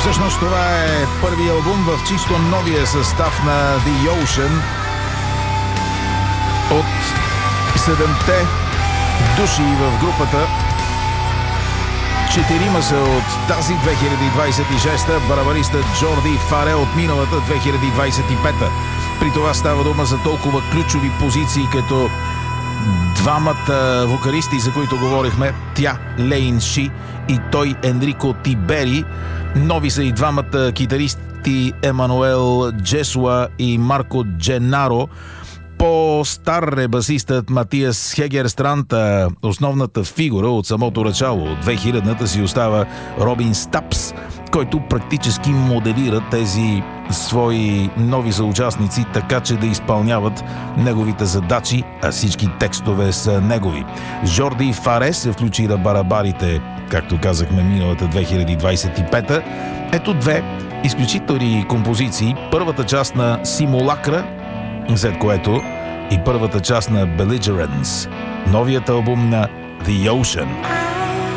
Всъщност това е първият албум в чисто новия състав на The Ocean. От 7-те души в групата, 4 са от тази 2026, барабаристът Джорди Фарел от миналата 2025. При това става дума за толкова ключови позиции, като двамата вокалисти, за които говорихме, тя Лейн Ши и той Енрико Тибери. Нови са и двамата китаристи Емануел Джесуа и Марко Дженаро. По-стар е басистът Матиас Хегерстранд, а основната фигура от самото начало от 2000-та си остава Робин Стапс, който практически моделира тези свои нови съучастници, така че да изпълняват неговите задачи, а всички текстове са негови. Жорди Фаре се включи на барабарите, както казахме, миналата 2025-та. Ето две изключителни композиции. Първата част на Симулакра, след което и първата част на Belligerence, новият албум на The Ocean.